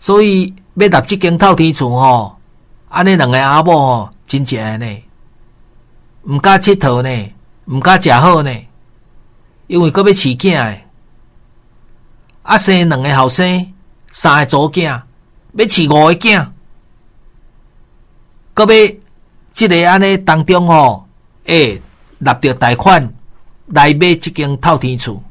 所以要入这间透天厝吼，安尼两个阿某吼真正呢，毋敢佚佗呢，毋敢食好呢，因为搁要饲囝诶，啊生两个后生，3个祖囝，要饲5个囝，搁要即个安尼当中吼，纳着贷款来买即间透天厝。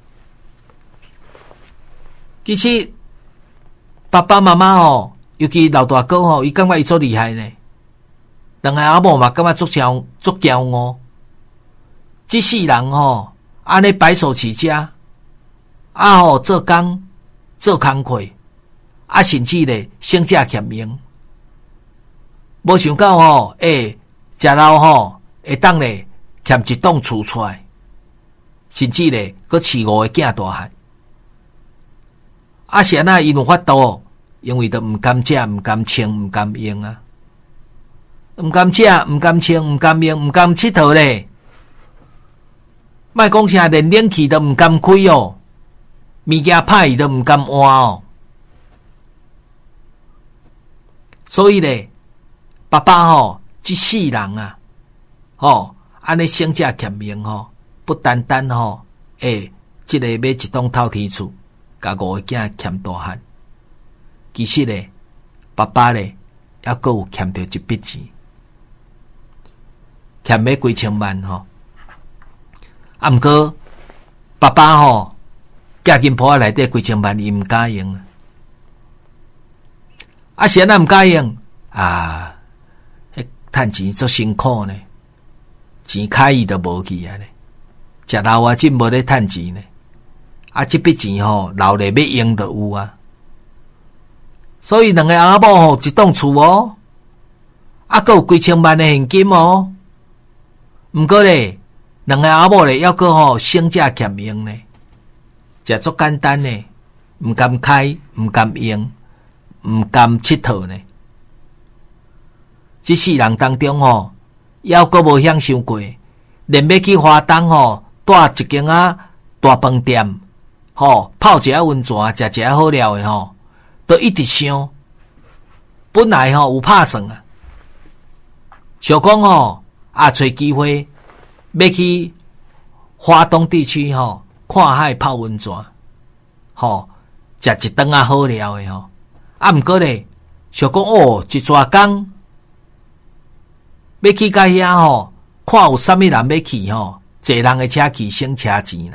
其实爸爸妈妈吼，尤其老大哥吼，伊感觉伊足厉害呢。两个阿某嘛感觉足骄傲。即世人吼，安尼白手起家，做工做工课，甚至咧性价欠名。无想到吼，食老吼会当咧欠一栋厝出来，甚至咧搁饲5个囝大汉。是安那因有法度，因为都毋甘食、毋甘穿、毋甘用啊，毋甘食、毋甘穿、毋甘用、毋甘佚佗咧。莫讲啥，连冷气都毋甘开哦，物件歹伊都毋甘换哦。所以咧，爸爸吼，即世人啊，安尼性价欠名吼，不单单吼，即个买一栋透天厝。甲5个囝欠大汉，其实咧，爸爸咧还阁有欠着一笔钱，欠要几千万吼。毋过爸爸吼，寄金铺内底几千万伊毋敢用，是安那毋敢用迄趁钱足辛苦呢，钱开伊都无去啊咧，食老啊真无咧趁钱呢。这笔钱吼，留咧要用就有啊。所以两个阿某吼一栋厝哦，阁有几千万的现金哦。毋过咧，两个阿某咧还阁吼性价欠用呢，食足简单呢，毋甘开，毋甘用，毋甘佚佗呢。这世人当中吼，还阁无享受过，连要去花东吼，住一间大饭店。泡一下温泉，食一下好料的吼，都一直想。本来有拍算啊，想讲找机会要去华东地区看海泡温泉，食一顿好料的毋过咧，想讲一抓工要去到遐看有啥物人要去坐人的车去省车钱啦。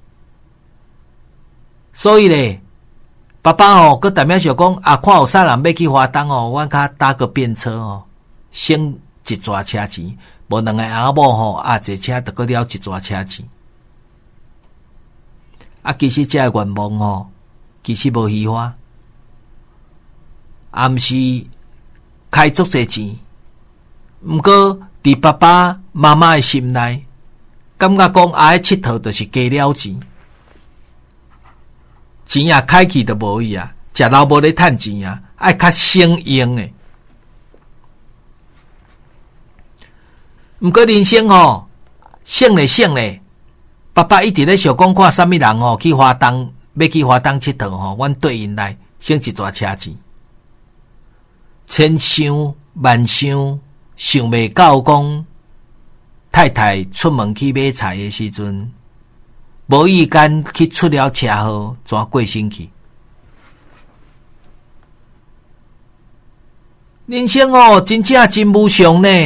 所以咧，爸爸佮代表想讲看有啥人要去华东阮较搭个便车省一抓车钱，无两个阿某坐车就佮了一抓车钱。其实这个愿望其实无虚华，毋是开足侪钱，毋过伫爸爸妈妈的心内，感觉讲爱佚佗就是加了钱。钱也开去都无伊啊，食老无咧趁钱啊，爱较省用诶。毋过人生省咧，爸爸一直咧想讲看啥物人去华东，要去华东佚佗阮对因来省一大车钱。千想万想，想袂到讲太太出门去买菜诶时阵。无意间去出了车祸，怎过身去？人生真正真无常呢，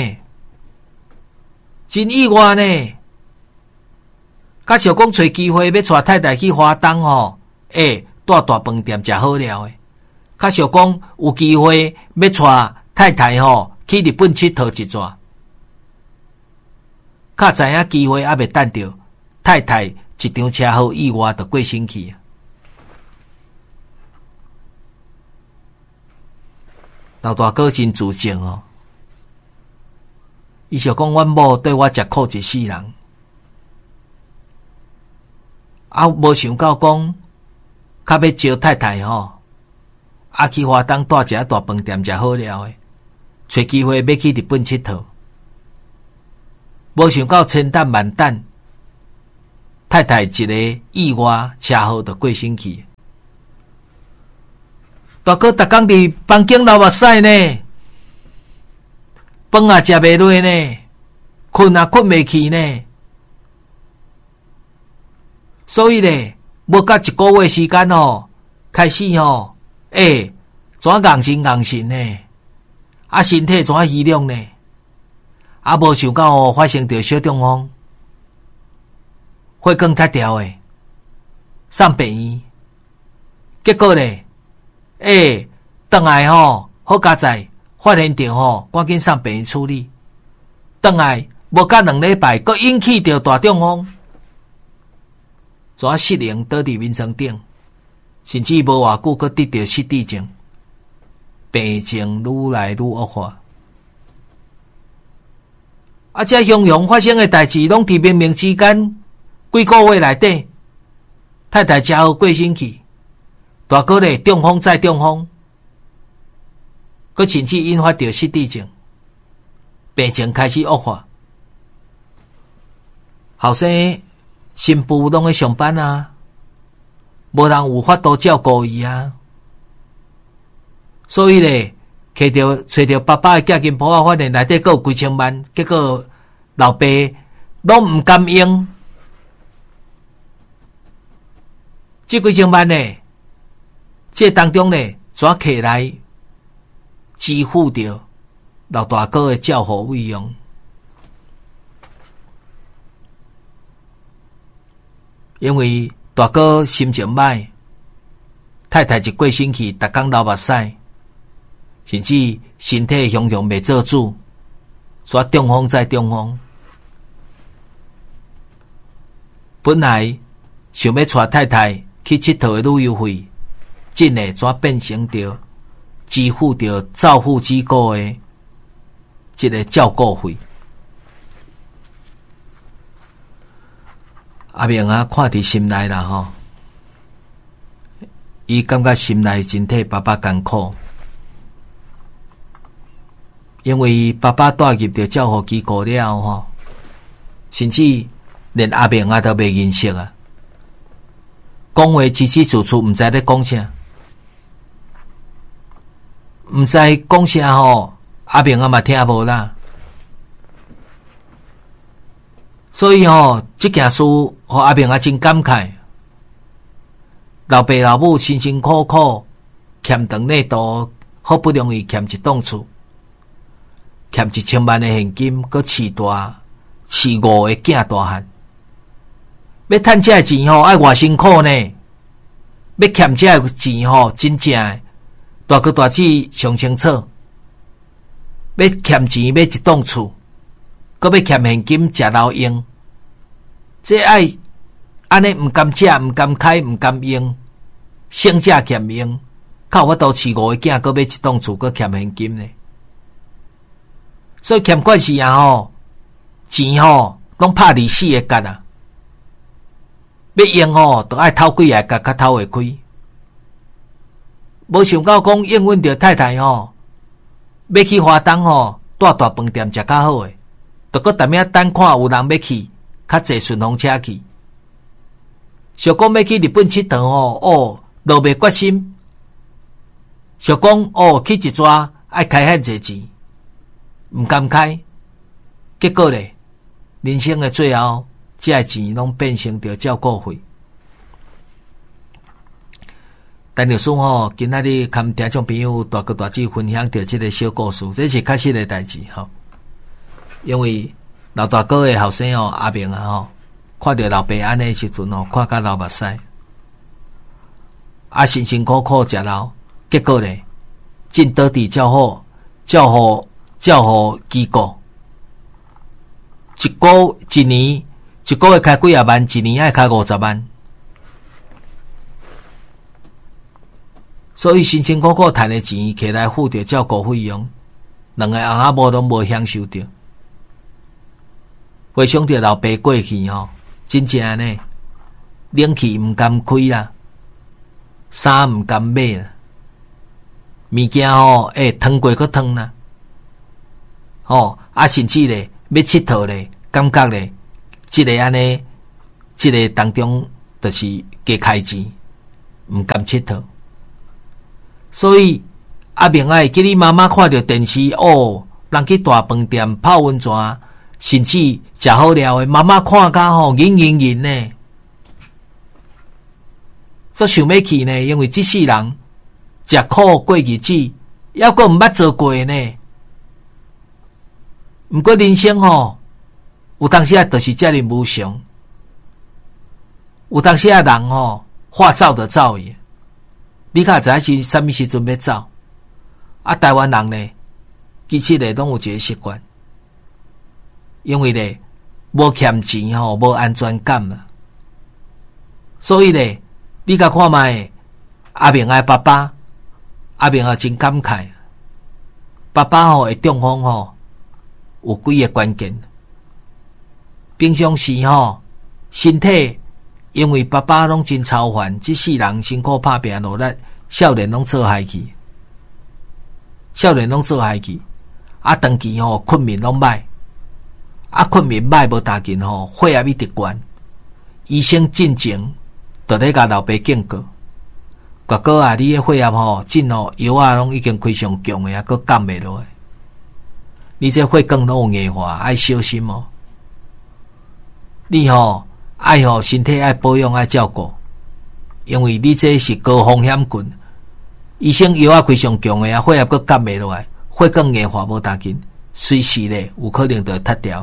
真意外呢。甲想讲找机会要带太太去华东住大饭店食好料的。甲想讲有机会要带太太去日本佚佗一转。较知影机会还未等到太太。一场车祸意外就过身去啊！老大哥真自责伊想讲阮某对我食苦一世人，无想到讲，较要招太太去华东住一下大饭店食好料的，找机会要去日本佚佗，无想到千等万等。太太一个意外车祸就过身去， 大哥逐工伫房间流目屎呢，饭也食袂落呢，困也困袂去呢。所以咧，无甲一个月时间开始怎硬神硬神呢？身体怎虚弱呢？无想到发生着小中风，血管塌掉诶，送病院。结果咧，转来好佳在发现着赶紧送病院处理。转来无甲2礼拜，阁引起着大中风，失灵倒伫眠床顶，甚至无偌久，阁得着失智症，病情愈来愈恶化。这雄雄发生的代志，拢伫冥冥之间几个月内底，太太真好过身去，大哥咧中风再中风，佮甚至引发着失智症，病情开始恶化。后生新妇拢在上班啊，无人有法度照顾伊啊，所以咧，找着爸爸的嫁金簿啊，发现内底还有几千万，结果老爸拢唔甘用，这几千万呢，这当中呢，怎摕来支付着老大哥的照护费用？因为大哥心情歹，太太一过身去，逐工流目屎，甚至身体雄雄袂做主，煞中风再中风。本来想要带太太去佚佗的旅游费，真的怎变成着支付着照护机构的这个照顾费？阿明啊，看伫心内啦伊感觉心内真替爸爸艰苦，因为爸爸带入着照护机构了甚至连阿明啊都袂认识啊，讲话支支楚楚，毋知咧讲啥，毋知讲啥阿明啊嘛听无啦。所以这件事互阿明啊真感慨，老爸老母辛辛苦苦欠长内度，好不容易欠一栋厝，欠1000万的现金，佮饲大饲5个囝大汉，要趁这钱爱偌辛苦呢？要欠这钱真正的大哥大姐上清楚，要欠钱买一栋厝，佮要欠现金食老用，这爱安尼毋甘食、毋甘开、毋甘用，省食俭用，靠我都饲5个囝，佮买一栋厝，佮欠现金呢？所以欠惯时啊钱拢拍利息的角啊，要用都爱偷几个角，较偷会开。无想到讲应允着太太要去花东带大饭店食较好诶，都搁踮遐等看有人要去，较济顺风车去。想讲要去日本佚佗都未决心。想讲去一抓爱开遐济钱，毋甘开。结果咧，人生的最后，这钱拢变成着照顾费。陈律师今仔日跟听众朋友大哥大姐分享到这个小故事，这是确实的代志因为老大哥的后生阿明啊看到老爸安尼时阵看甲流目屎，辛辛苦苦食老，结果咧进倒伫照护机构，一年一个月开几啊万，一年爱开50万。所以辛辛苦苦赚的钱，摕来付着照顾费用，2个翁仔某拢无享受着。回想着老爸过去真正呢，冷气毋甘开啦，衫毋甘买啦，物件烫过佫烫啦，甚至咧要佚佗咧，感觉咧，这个安尼，这个当中就是加开钱，毋甘佚佗。 所以阿明啊，会记你妈妈看到电视哦，人去大饭店泡温泉，甚至食好料的，妈妈看甲吼银呢。所以想要去呢，因为这世人食苦过日子，还阁毋捌做过呢。毋过人生吼，有当时啊，就是遮尔无常。有当时啊，人吼话走就走去，你较知影是啥物时阵要走。啊，台湾人呢，其实呢，拢有一个习惯，因为呢，无欠钱吼，无安全感啦，所以呢，你甲看卖阿明的爸爸，阿明也真感慨，爸爸吼的中风吼有几个关键，平常时吼身体因为爸爸拢真操烦，这世人辛苦打拼努力，少年拢做害去。少年拢做害去，啊，长期吼困眠拢歹，啊，困眠歹无大紧吼，血压一直悬，医生进前就咧甲老爸警告，大哥啊，你的血压吼进吼药啊拢已经开上强的啊，佫降袂落来，你这血管拢有硬化，爱小心哦。你吼爱吼身体爱保养爱照顾，因为你这是高风险群。医生药啊开上强的啊，血压佫降袂落来，血管硬化无大紧，随时咧有可能就会塌掉的。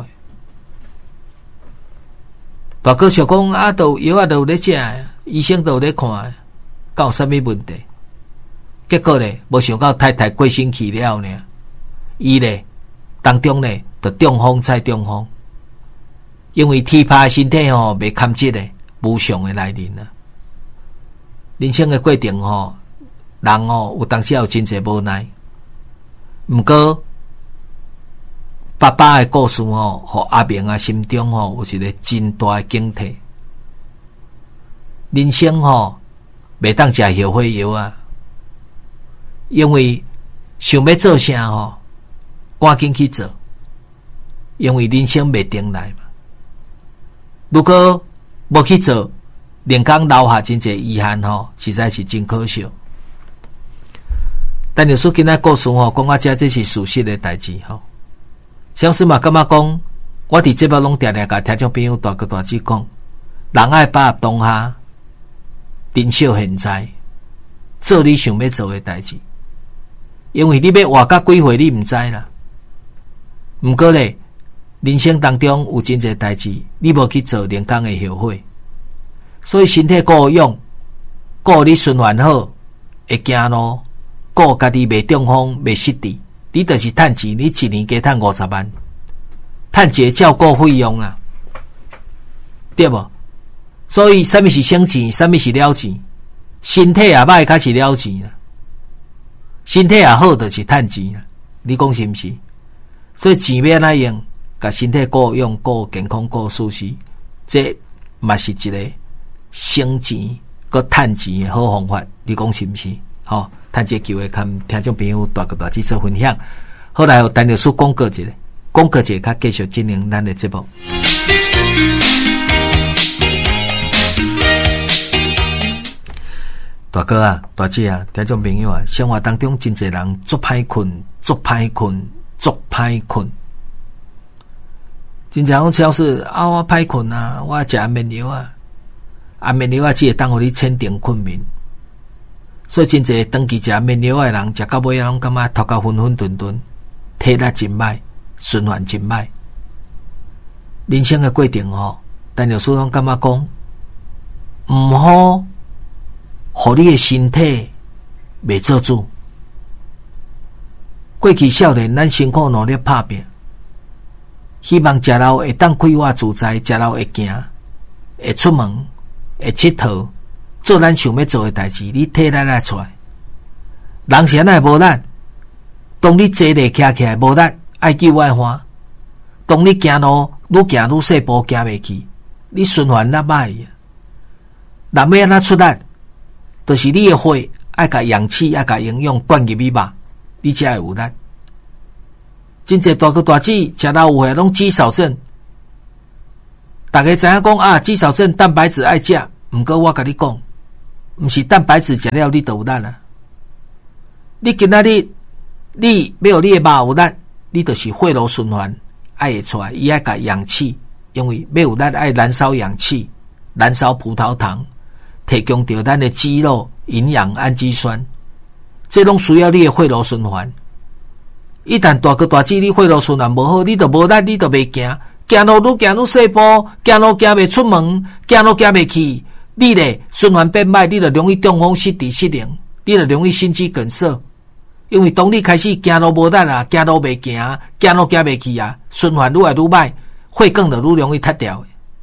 大哥想讲啊，都药啊都有咧食，医生都有咧看，敢有啥物问题？结果咧，无想到太太过身去了呢，伊咧当中咧就中风再中风，因为体魄身体吼袂堪接咧无常的来临啊。人生的过程吼。人哦，有当时有真侪无奈，毋过爸爸的故事吼，互阿明啊心中吼有一个真大的警惕。人生吼，袂当食后悔药啊，因为想要做啥吼，赶紧去做，因为人生袂定来嘛。如果无去做，人工留下真侪遗憾吼，实在是真可惜。但有时今仔故事吼，讲啊，这是事实的代志吼。相思嘛，感觉讲，我伫节目拢常常甲听众朋友大哥大姐讲，人爱把握当下，珍惜现在，做你想要做的代志。因为你要活到几岁，你毋知啦。毋过咧，人生当中有真侪代志，你无去做，人工会后悔。所以身体顾养，顾你循环好，会行路。顾家己袂中风袂失智，你就是趁钱，你一年加趁50万，趁一个照顾费用啊，对无？所以什么是省钱，什么是了钱？身体也歹，开始了钱啦；身体也好，就是趁钱啦。你讲是毋是？所以钱要哪用？甲身体顾用、顾健康、顾舒适，这嘛是一个省钱佮趁钱的好方法。你讲是毋是？好。趁这机会，跟听众朋友大个大姐做分享。后来有陈律师广告一下，广告一下，继续进行咱的节目。大哥啊，大姐啊，听众朋友啊，生活当中真侪人足歹困，足歹困，足歹困。真正讲超市啊，我歹困啊，我食安眠药啊，安眠药啊，只会当互你浅定困眠。所以真侪长期食安眠药的人，食到尾啊，拢感觉头壳昏昏顿顿，体力真歹，循环真歹。人生的过程吼，但有时拢感觉讲，毋好，互你的身体袂做主。过去少年，咱辛苦努力打拼，希望食老会当快活自在，食老会行，会出门，会佚佗。做咱想要做的代志，你体力来出来。人是安尼无力，当你坐咧徛起来无力，爱救爱欢。当你行路愈行愈细步行袂去，你循环那歹啊。人要安怎出力，就是你的血爱甲氧气爱甲营养灌入去吧，你才会有力。真侪大哥大姐食老有诶，拢肌少症。大家知影讲啊，肌少症蛋白质爱食，毋过我甲你讲。毋是蛋白质食了你就有力啊！ 你今仔日你要你的肉有力，你就是血路循环爱会出来，伊爱甲氧气，因为要有力爱燃烧氧气，燃烧葡萄糖，提供到咱的肌肉营养氨基酸，这拢需要你的血路循环。一旦大个大姊你血路循环无好，你就无力，你就袂行，行路愈行愈细步，行路行袂出门，行路行袂去，你咧循环变歹，你就容易中风失智失灵，你就容易心肌梗塞。因为当你开始行路无力啊，行路袂行，行路行袂去啊，循环愈来愈歹，血管就愈容易塌掉。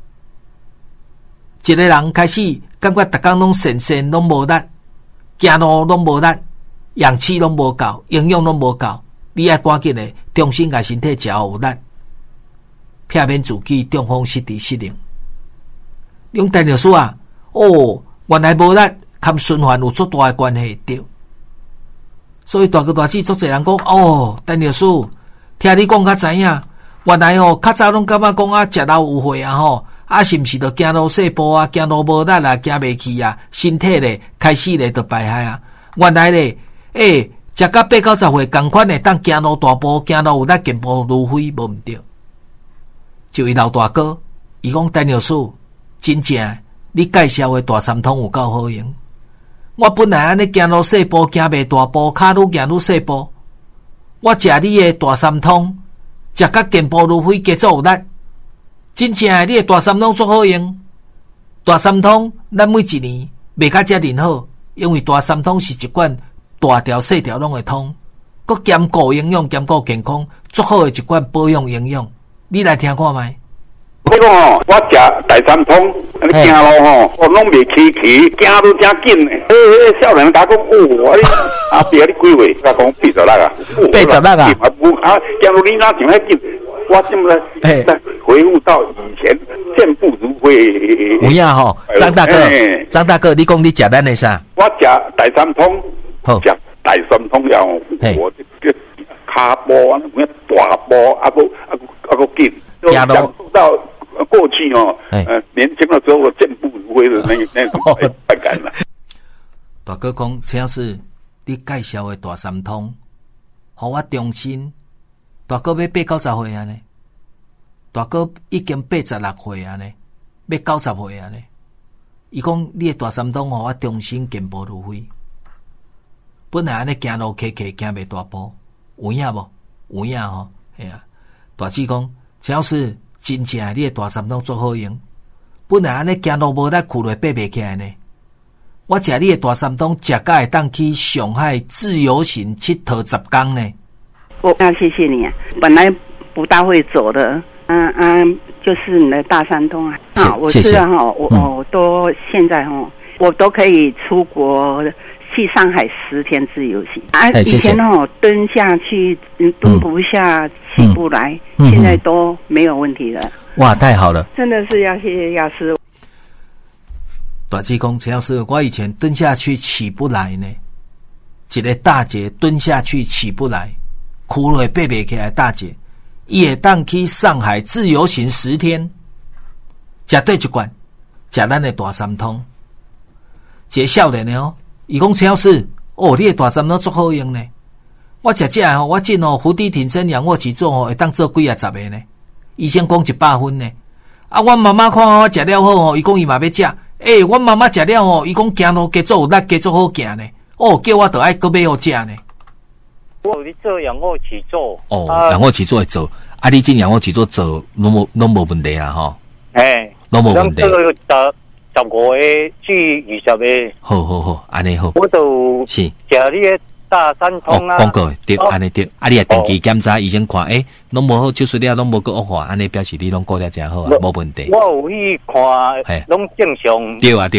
一个人开始感觉逐工拢神拢无力，行路拢无力，氧气拢无够，营养拢无够，你爱赶紧的重新甲身体食有力，避免自己中风失智失灵。用陈律师啊，原来无力，跟循环有足大的关系，对。所以大哥大姊足侪人讲，陈律师，听你讲较知影，原来较早拢感觉讲食老有血啊是毋是着行路细步啊，行路无力啊，行袂去啊，身体咧开始咧着败坏啊。原来咧，食到8、90岁同款咧，当行路大步，行路有力，健步如飞，无毋对。就伊老大哥，伊讲陈律师，真正你介绍的大三通有够好用。我本来安尼行路细步，行袂大步，骹愈行愈细步。我食你的大三通，食甲健步如飞，加做有力。真正的，你的大三通足好用。大三通，咱每一年卖甲遮尔好，因为大三通是一罐大条细条拢会通，佮兼顾营养，兼顾健康，足好的一罐保养营养。你来听看卖。 我讲我食大三通，安尼行路我拢袂起，行都真紧诶。少年甲讲，我阿伯你几岁？甲讲86啊。 86啊？ 行路你哪像遐紧？我现在回复到以前，健步如飞。 有影吼，张大哥，你讲你食咱的啥？ 我食大三通，食大三通了，我这骹步啊，大步啊个紧，享受到过去年轻的时候健步如飞的那种快感了。 大哥讲，只要是你介绍的大三通，互我重新。大哥要8、90岁啊呢，大哥已经86岁啊呢，要90岁啊呢。伊讲你的大三通，互我重新健步如飞。本来安尼行路骑行袂大步，有影无？有影吼，系啊。大姊讲，只要是真正你的大三通足好用。本来安尼行路无力，跍落爬袂起来呢。我食你的大三通，食甲会当去上海自由行佚佗10天呢。 我要谢谢你啊！本来不大会走的，就是你的大三通啊！我是我都现在我都可以出国去上海10天自由行啊！以前蹲下去蹲不下，起不来，现在都没有问题了。 哇，太好了！ 真的是要谢谢药师。 大姊讲，陈老师，我以前蹲下去起不来呢，一个大姐蹲下去起不来。跍落爬袂起来，大姐，伊会当去上海自由行10天，食对一罐，食咱的大三通。一个少年的伊讲陈老师，你的大三通足好用呢。我食这我进伏地挺身仰卧起坐会当做几啊10个呢。医生讲100分呢。我妈妈看我食了好伊讲伊嘛要食。我妈妈食了伊讲行路加做有力，加做好行呢。叫我着爱搁买好食呢。 你做仰卧起坐仰卧起坐会做，你这仰卧起坐做拢无问题啦吼。拢无问题。15个至20个。好，安尼好。 我就是食你的大三通啊。 讲过对，安尼对。你也定期检查，医生看，拢无好，手术了拢无个恶化，安尼表示你拢顾了真好啊，无问题。 我有去看，拢正常。 对啊。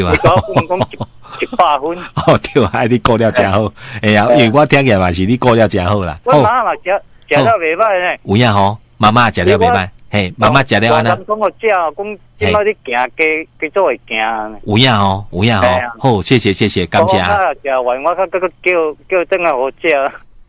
100分。 对啊，你顾了真好。因为我听起来嘛是你顾了真好啦。 我妈嘛食了袂歹呢。 有影吼，妈妈食了袂歹，妈妈食了安那。 讲我食，讲今摆你行加做会行。 有影吼，好，谢谢，感谢。 食完我较叫等下好食。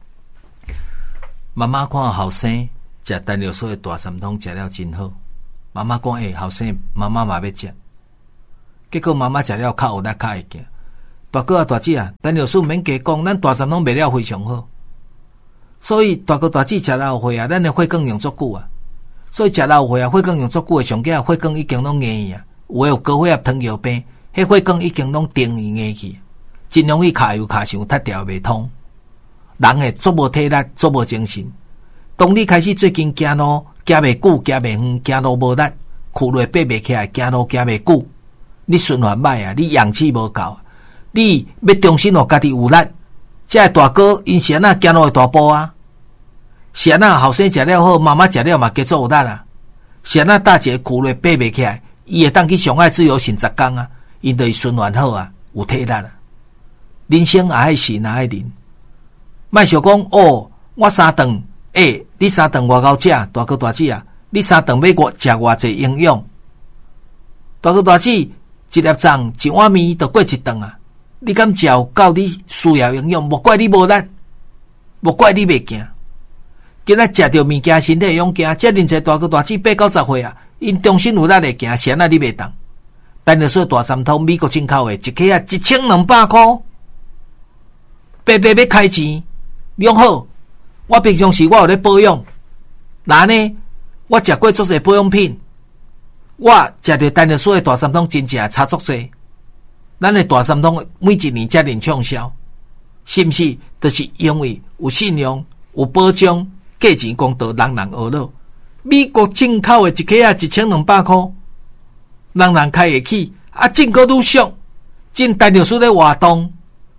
妈妈看后生食陈律师的大三通食了真好。妈妈讲后生，妈妈嘛要食。结果妈妈食了较有力，较会行。 大哥啊大姐啊，陈老师免加讲，咱大三通卖了非常好。所以大哥大姐食老花啊，咱的血管用足久啊。所以食老花啊，血管用足久的上架血管已经拢硬去啊。有高血压、糖尿病，迄血管已经拢定硬去，真容易卡油卡伤，脱掉袂通。人会足无体力，足无精神。当你开始最近行路行袂久，行袂远，行路无力，躯内爬袂起来，行路行袂久，你循环歹啊，你氧气无够，你要重新互家己有力。这大哥因是安那行路的大步啊，是安那后生食了好，妈妈食了嘛加做有力啊，是安那大姐躯内爬袂起来，伊会当去上海自由行10天啊，因就循环好啊，有体力啊。人生也爱信也爱忍，莫想讲哦，我3顿。你3顿外口食，大哥大姐啊，你3顿要我食偌济营养？大哥大姐，一粒粽一碗面就过1顿啊！你敢食够你需要营养？莫怪你无力，莫怪你袂行。今仔食着物件，身体会用行。遮恁侪大哥大姐8-90岁啊，因终身有力会行，是安那你袂当。但就说大三通美国进口的，一克啊1200块，白白要开钱，用好。我平常时我有咧保养，那呢，我食过足侪保养品，我食着单日所的大三通真正差足侪。咱的大三通每一年才能畅销，是毋是？就是因为有信用、有保障，价钱公道，人人学乐。美国进口的一克啊1200块，人人开会起，啊，进口愈俗，进单日所咧活动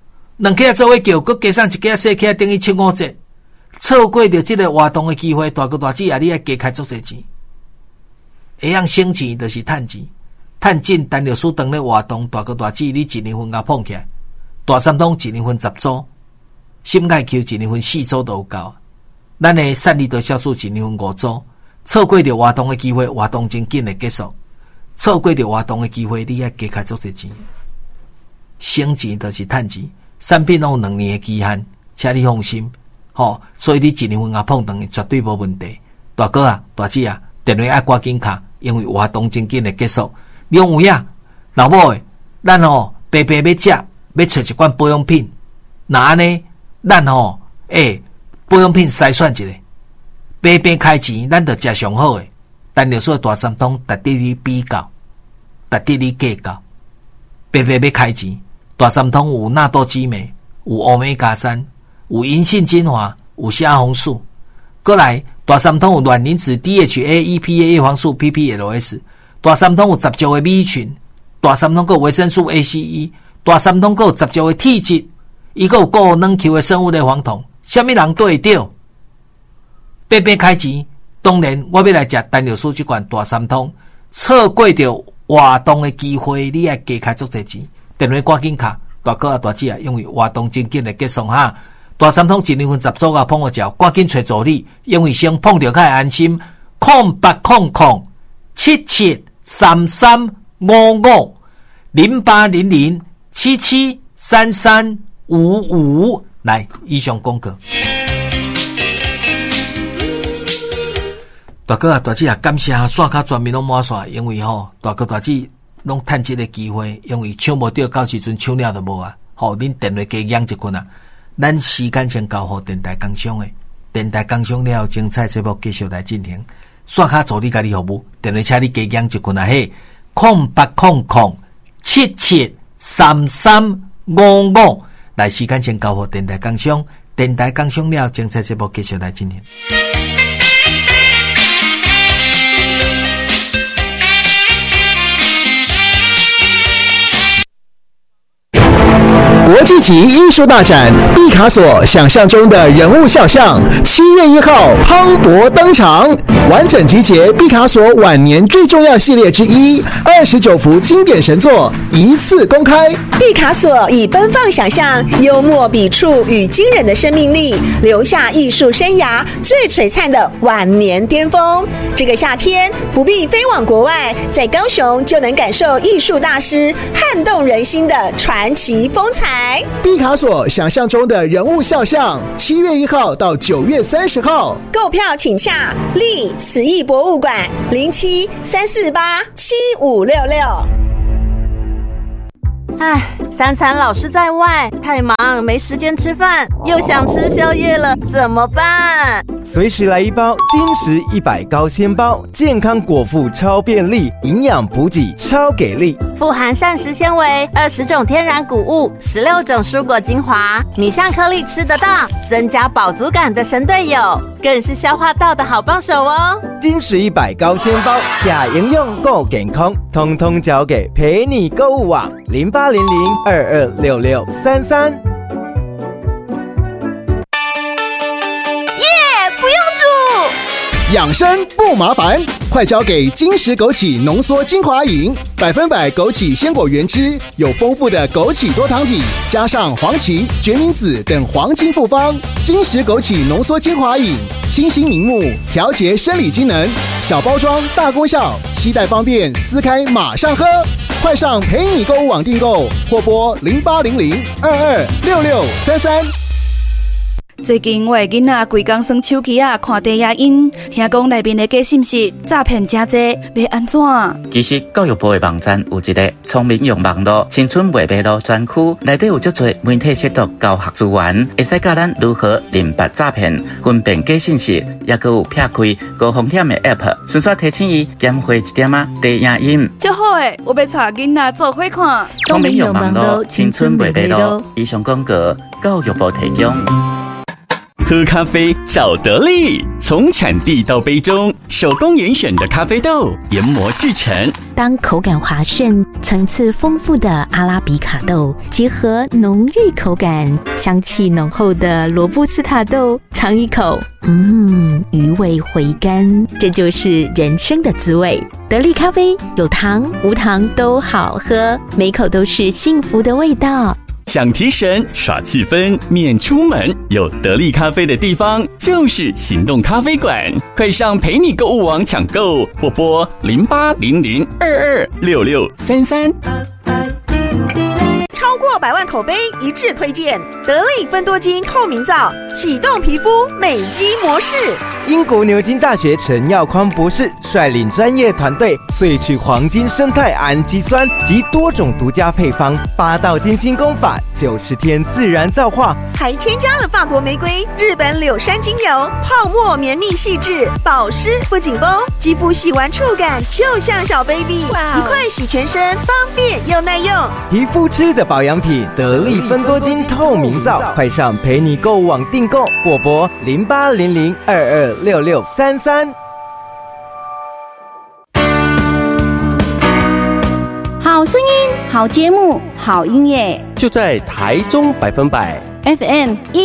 ，2克做伙叫，佮加上1克4克等于7-5折。错过着这个活动的机会，大哥大姐啊，你要加开足侪钱，会样省钱就是趁钱，趁进单着数当咧活动，大哥大姐你1年份甲碰起来，大三通1年份10组，心爱 Q 1年份4组都有够，咱的善利的销售1年份5组，错过着活动的机会，活动真紧的结束，错过着活动的机会，你要加开足侪钱，省钱就是趁钱，产品拢有2年的期限，请你放心。所以你1年份啊碰等绝对无问题。大哥啊，大姐啊，电话要赶紧卡，因为活动真紧的结束。你有影，老母诶，咱白白要食，要找一罐保养品。那安尼，咱保养品筛选一下，白白开钱，咱就食上好诶。但就说大三通，值得你比较，值得你计较。白白要开钱，大三通有纳豆激酶，有欧米伽3。有银杏精华，有虾红素，过来大三通有卵磷脂 DHA、EPA、叶黄素 PPLS， 大三通有10种的米群，大三通有维生素 ACE， 大三通有10种的铁质，伊个有高能 Q 的生物类黄酮，什么人对得着？白白开钱，当然我要来食单药素这款大三通，错过着活动的机会，你要加开足侪钱，电话赶紧卡，大哥啊大姐啊，因为活动真紧的结束哈。大三通1年份10组啊，碰我脚，赶紧找助理，因为先碰到较会安心。0800773355，来，以上广告。大哥啊，大姐啊，感谢线卡全面拢满线，因为大哥大姐拢趁这个机会，因为抢无到，到时阵抢了就无啊。恁电话加养一困啊。咱时间先交互电台工商的，电台工商了精彩节目继续来进行。线卡助理家己服务，电话请你加养一困啊嘿，0800773355，来时间先交互电台工商，电台工商了精彩节目继续来进行。 国际级艺术大展毕卡索想象中的人物肖像7月1号磅礴登场，完整集结毕卡索晚年最重要系列之一，29幅经典神作一次公开。 毕卡索以奔放想象、幽默笔触与惊人的生命力，留下艺术生涯最璀璨的晚年巅峰。这个夏天不必飞往国外，在高雄就能感受艺术大师撼动人心的传奇风采。 毕卡索想象中的人物肖像，7月1号到9月30号， 购票请洽立慈艺博物馆0734875566。 唉，3餐老是在外，太忙没时间吃饭，又想吃宵夜了，怎么办？ 随时来一包金石100高纤包，健康果腹超便利，营养补给超给力， 富含膳食纤维、20种天然谷物、16种蔬果精华，米香颗粒吃得到，增加饱足感的神队友，更是消化道的好帮手哦。 金石100高纤包，假营养够健康，通通交给陪你购物网0800226633。 养生不麻烦，快交给金石枸杞浓缩精华饮，100%枸杞鲜果原汁，有丰富的枸杞多糖体，加上黄芪、决明子等黄金复方。金石枸杞浓缩精华饮，清新明目，调节生理机能，小包装大功效，携带方便，撕开马上喝。快上陪你购物网订购，或拨0800226633。 最近我的囡仔规工耍手机看低影音，听讲内面的假信息诈骗真多，要安怎？ 其实教育部的网站有一个聪明用网络青春未迷路专区，内底有足多媒体识读教学资源，会使教咱如何认别诈骗、分辨假信息，也佮有撇开高风险的 App， 顺续提醒伊减回一点低影音。 真好诶，我要带囡仔做伙看。 聪明用网络青春未迷路，以上广告教育部提供。 喝咖啡找得力，从产地到杯中，手工严选的咖啡豆研磨制成。 当口感滑顺、层次丰富的阿拉比卡豆结合浓郁口感、香气浓厚的罗布斯塔豆，尝一口，余味回甘，这就是人生的滋味。得力咖啡有糖无糖都好喝，每口都是幸福的味道。 想提神耍气氛免出门，有得力咖啡的地方就是行动咖啡馆，快上陪你购物网抢购，或拨0800226633。 超过100万口碑一致推荐得力芬多精透明皂，启动皮肤美肌模式。 英国牛津大学陈耀匡博士率领专业团队萃取黄金生态氨基酸及多种独家配方，8道精心工法，90天自然皂化， 还添加了法国玫瑰、日本柳杉精油，泡沫绵密细致，保湿不紧绷，肌肤洗完触感就像小 baby， 一块洗全身，方便又耐用。 皮肤吃的保养品，得力芬多精透明皂，快上陪你购物网订购，或拨0800226633。 好声音，好节目，好音乐， 就在台中100%FM